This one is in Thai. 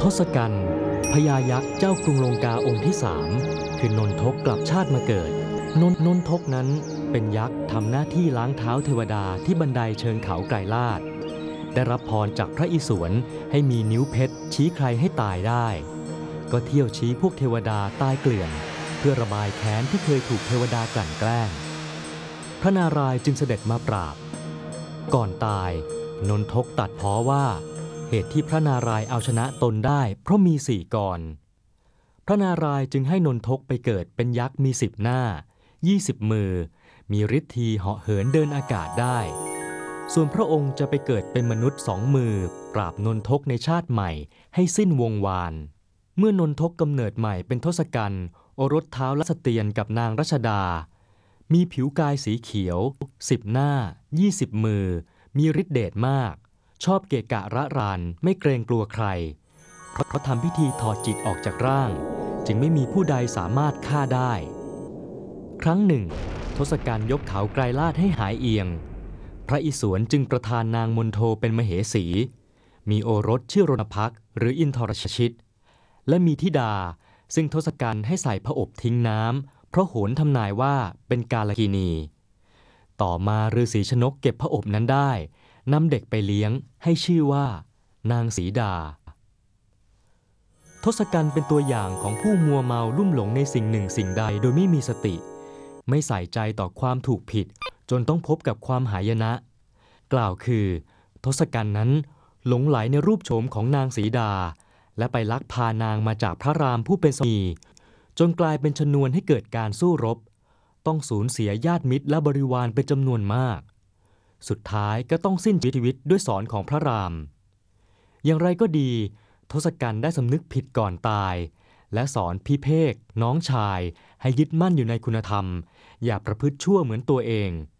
ทศกัณฐ์พญายักษ์เจ้ากรุงลงกาองค์ที่สามคือนนทกกลับชาติมาเกิดนนทกนั้นเป็นยักษ์ทำหน้าที่ล้างเท้าเทวดาที่บันไดเชิงเขาไกรลาศได้รับพรจากพระอิศวรให้มีนิ้วเพชรชี้ใครให้ตายได้ก็เที่ยวชี้พวกเทวดาตายเกลื่อนเพื่อระบายแค้นที่เคยถูกเทวดากลั่นแกล้งพระนารายณ์จึงเสด็จมาปราบก่อนตายนนทกตัดพ้อว่าเหตุที่พระนารายณ์เอาชนะตนได้เพราะมี4 กรพระนารายณ์จึงให้นนทกไปเกิดเป็นยักษ์มี10 หน้า20 มือมีฤทธีเหาะเหินเดินอากาศได้ส่วนพระองค์จะไปเกิดเป็นมนุษย์2 มือปราบนนทกในชาติใหม่ให้สิ้นวงวานเมื่อนนทกกำเนิดใหม่เป็นทศกัณฐ์โอรสเท้าลัสเตียนกับนางรัชดามีผิวกายสีเขียว10 หน้า20 มือมีฤทธิเดชมากชอบเกะกะระรานไม่เกรงกลัวใครเพราะทำพิธีถอดจิตออกจากร่างจึงไม่มีผู้ใดสามารถฆ่าได้ครั้งหนึ่งทศกัณฐ์ยกเขาไกรลาศให้หายเอียงพระอิศวรจึงประทานนางมณโฑเป็นมเหสีมีโอรสชื่อรณพักษ์หรืออินทรชชิตและมีธิดาซึ่งทศกัณฐ์ให้ใส่ผอบทิ้งน้ำเพราะโหรทำนายว่าเป็นกาลกิณีต่อมาฤาษีชนกเก็บผอบนั้นได้นำเด็กไปเลี้ยงให้ชื่อว่านางสีดาทศกัณฐ์เป็นตัวอย่างของผู้มัวเมาลุ่มหลงในสิ่งหนึ่งสิ่งใดโดยไม่มีสติไม่ใส่ใจต่อความถูกผิดจนต้องพบกับความหายนะกล่าวคือทศกัณฐ์นั้นหลงไหลในรูปโฉมของนางสีดาและไปลักพานางมาจากพระรามผู้เป็นสามีจนกลายเป็นชนวนให้เกิดการสู้รบต้องสูญเสียญาติมิตรและบริวารเป็นจำนวนมากสุดท้ายก็ต้องสิ้นชีวิตด้วยศรของพระรามอย่างไรก็ดีทศกัณฐ์ได้สำนึกผิดก่อนตายและสอนพิเภกน้องชายให้ยึดมั่นอยู่ในคุณธรรมอย่าประพฤติชั่วเหมือนตัวเอง